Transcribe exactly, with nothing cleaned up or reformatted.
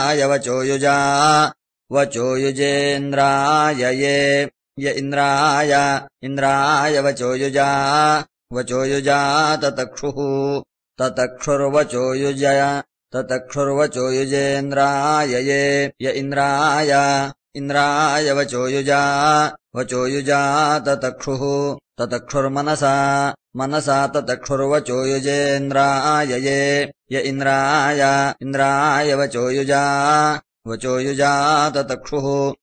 वचो युजा वचो युजेन्द्राय ये य इन्द्राय इन्द्राय वचो युजा वचो युजा ततक्षुः ततक्षुर्वचो युजय ततक्षुर्वचो युजेन्द्राय ये य इन्द्राय इन्द्राय वचो युजा वचो युजा ततक्षुः ततक्षुर्मनसा मनसा ततक्षुर्वचो युजेन्द्राय ये य इन्द्राय इन्द्राय वचो युजा वचो युजा ततक्षुः